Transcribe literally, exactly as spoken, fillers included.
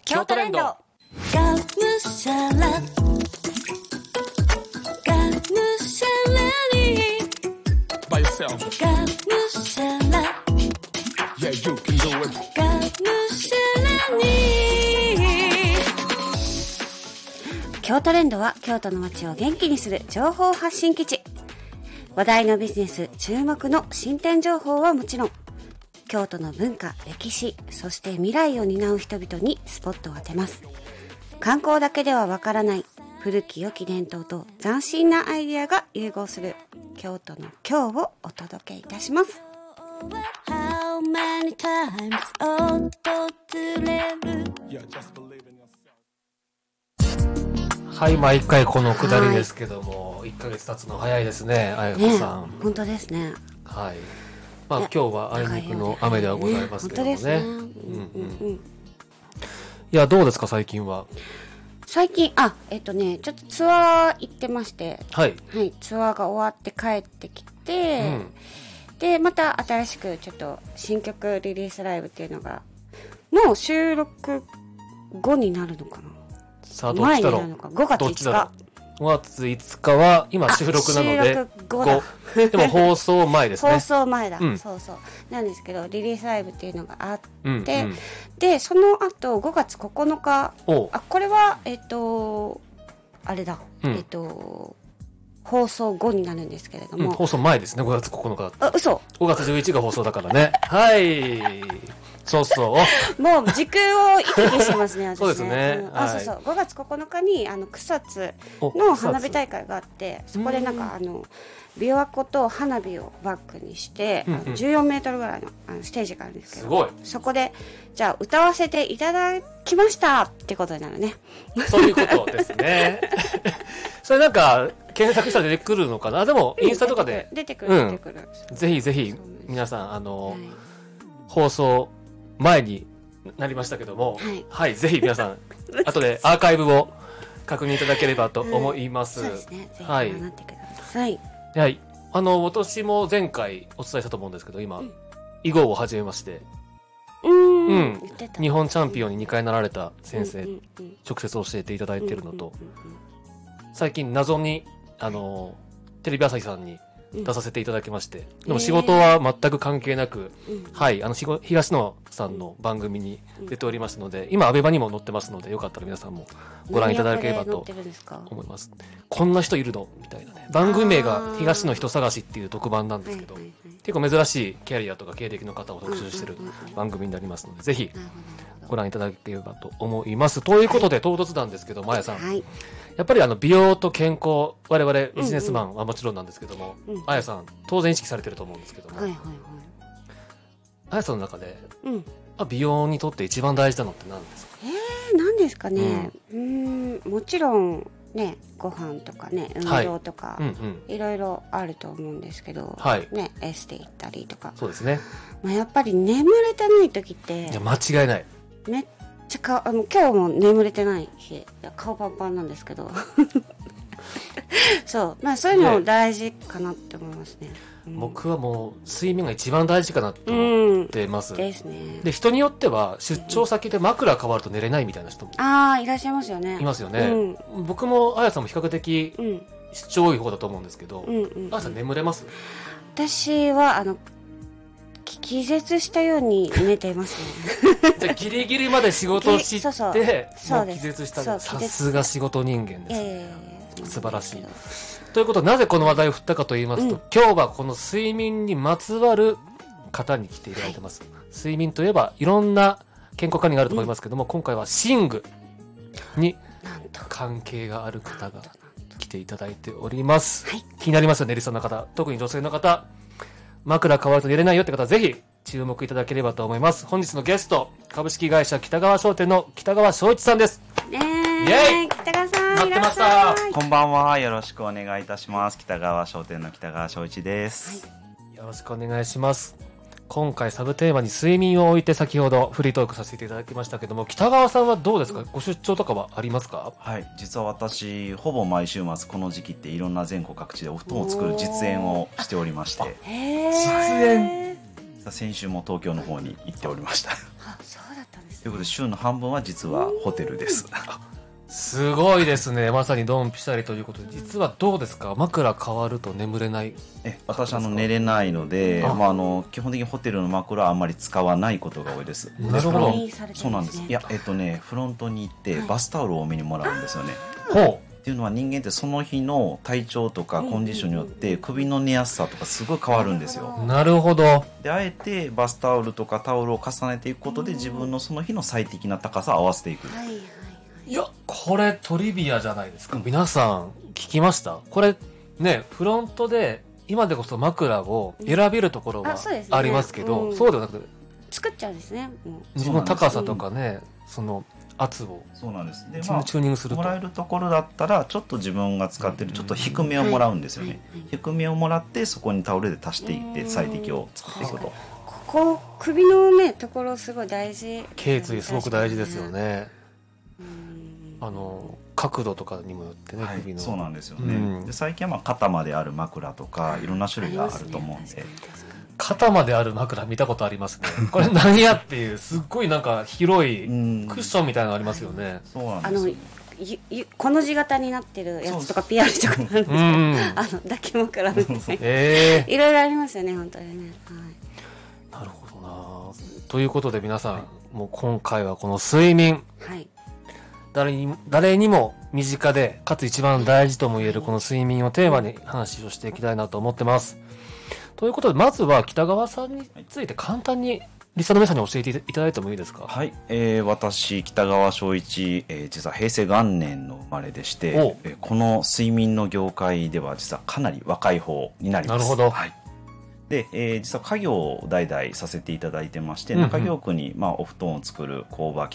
京都連ド。 がむしゃらがむしゃらに By yourself. がむしゃら Yeah, you can do it. がむしゃらに。京都連ドは京都の街を元気にする情報発信基地。話題のビジネス、注目の新店情報はもちろん、京都の文化、歴史、そして未来を担う人々にスポットを当てます。観光だけではわからない古き良き伝統と斬新なアイデアが融合する京都の今日をお届けいたします。How many times 訪れる Yeah, just believe in yourself. はい、毎回このくだりですけども、いっかげつ経つの早いですね、あやこさん。 ね、本当ですね。 はい。まあ今日はあいにくの雨ではございますけどもね。 本当ですね。 うんうんうん。いや、どうですか最近は。 最近、あ、えっとね、ちょっとツアー行ってまして、 はい。 はい、ツアーが終わって帰ってきて、 うん、 で、また新しくちょっと新曲リリースライブっていうのが、もう収録後になるのかな。 さあ、どっちだろう。 前になるのか。ごがついつか。 ごがついつかは今収録なので、 収録後だ。 でも放送前ですね。 放送前だ、 うん、 そうそうなんですけど、リリースライブっていうのがあって、 うんうん、 でその後ごがつここのか、 おあこれはえっとあれだ、うん、えっと放送後になるんですけれども、 うん、放送前ですね。ごがつここのか。 あ、嘘。 ごがつじゅういちにちが放送だからね。はい。そうそう。 もう時空を行き来してますね、私ね。 そうですね。 うん、あ、そうそう。ごがつここのかにあの草津の花火大会があって、そこでなんかあの琵琶湖と花火をバックにして、うんうん、じゅうよんメートルぐらいの、あのステージがあるんですけど、 すごい。 そこでじゃあ歌わせていただきましたってことになるね。 そういうことですね。それなんか検索したら出てくるのかな。でもインスタとかで出てくる出てくる。 うん、ぜひぜひ皆さんあの、はい、放送前になりましたけども、はい、はい、ぜひ皆さん後でアーカイブを確認いただければと思います。 うん、そうですね。ぜひご覧なってください。 はい。あの私も前回お伝えしたと思うんですけど、今、うん、囲碁を始めまして、 うん、 うん、日本チャンピオンににかいなられた先生、うんうんうん、直接教えていただいているのと、最近謎にあのテレビ朝日さんに出させていただきまして、うん、でも仕事は全く関係なく、えー、はいあの東野さんの番組に出ておりますので、今アベマにも載ってますので、よかったら皆さんもご覧いただければと思います。こんな人いるのみたいなね。番組名が東野人探しっていう特番なんですけど、結構珍しいキャリアとか経歴の方を特集してる番組になりますので、ぜひご覧いただければと思います。ということで、唐突なんですけど、まやさん、はい、やっぱりあの美容と健康、我々ビジネスマンはもちろんなんですけども、うんうん、あやさん当然意識されてると思うんですけども、はいはいはい、あやさんの中で、うん、美容にとって一番大事なのって何ですか？ えー、何ですかね、うん、うーんもちろんね、ご飯とかね、運動とか、はい、うんうん、いろいろあると思うんですけど、はい、ね、エステ行ったりとか、 そうですね、 まあ、やっぱり眠れてない時って、 いや間違いない、 めっちゃかあの今日も眠れてない日、いや顔パンパンなんですけどそう、まあ、そういうの大事かなって思いますね。うん、 僕はもう睡眠が一番大事かなと思ってます、うん、 ですね。 で人によっては出張先で枕変わると寝れないみたいな人も、 うん、ああいらっしゃいますよね。 いますよね、うん、僕もあやさんも比較的出張多い方だと思うんですけど、うんうんうん、あやさん眠れます？ 私はあの気絶したように寝ていますね。じゃあギリギリまで仕事をしてそうそうそう気絶したらさすが仕事人間です、えー、素晴らしい。ということで、なぜこの話題を振ったかと言いますと、うん、今日はこの睡眠にまつわる方に来ていただいてます、はい、睡眠といえばいろんな健康管理があると思いますけども、うん、今回は寝具に関係がある方が来ていただいております、はい、気になりますよね、リスナーの方、特に女性の方、枕変わると寝れないよって方はぜひ注目いただければと思います。本日のゲスト、株式会社北川商店の北川翔一さんです。 ねー、イエイ、北川さん、 待ってました。 こんばんは、よろしくお願いいたします。北川商店の北川翔一です、 はい、よろしくお願いします。今回サブテーマに睡眠を置いて先ほどフリートークさせていただきましたけども、北川さんはどうですか？ご出張とかはありますか？ はい、実は私ほぼ毎週末この時期っていろんな全国各地でお布団を作る実演をしておりまして、 へー、 実演、 先週も東京の方に行っておりました。 あ、そうだっだったんですね。 ということで週の半分は実はホテルです。 すごいですね。まさにドンピシャリということで、実はどうですか、枕変わると眠れない？ え私あの寝れないので、 あまあ、あの基本的にホテルの枕はあんまり使わないことが多いです。 なるほど。 そうなんです。いやえっとねフロントに行ってバスタオルを多めにもらうんですよね。 ほう。 っていうのは人間ってその日の体調とかコンディションによって首の寝やすさとかすごい変わるんですよ。 なるほど。 であえてバスタオルとかタオルを重ねていくことで自分のその日の最適な高さを合わせていく。 はいはい。 いや、これトリビアじゃないですか。皆さん聞きました？これね、フロントで今でこそ枕を選べるところはあそうですねありますけど、 うんそうではなくて作っちゃうんですね。もう自分の高さとかね、その圧をそうなんです。で、 自分でチューニングすると、 もらえるところだったらちょっと自分が使ってるちょっと低めをもらうんですよね。 はいはいはい低めをもらってそこにタオルで足していって最適を作っていくと。 ここ首のねところすごい大事。 頸椎すごく大事ですよね。 うんあの角度とかにもよってね、 はい首の。 そうなんですよね。 うんで最近はまあ肩まである枕とかいろんな種類があると思うんで、 ありますね確かに確かに肩まである枕見たことありますね。これ何やっていう、すっごいなんか広いうんクッションみたいなのありますよね。 そうなんあのですよ。 ゆゆこの字型になってるやつとか ピーアール とかなんですけど、 うんあの抱き枕みたいなええいろいろありますよね本当にね。 なるほどな。ということで皆さん、もう今回はこの睡眠、 はい。はい。 誰にも誰にも身近でかつ一番大事とも言えるこの睡眠をテーマに話をしていきたいなと思ってます。ということでまずは北川さんについて簡単にリスナーの皆さんに教えていただいてもいいですか？ はい、えー私北川翔一、えー実は平成元年の生まれでしおて、えーこの睡眠の業界では実はかなり若い方になります。 なるほどはい。で、えー実は家業を代々させていただいてまして、 うんうん中京区に、まあ、お布団を作る工場